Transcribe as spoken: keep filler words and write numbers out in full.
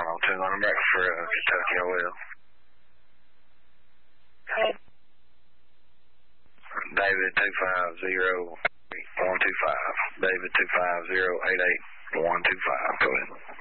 oh two on the back for uh, Kentucky O L. Okay. David two five zero one two five. David two five zero eight eight one two five. Go ahead.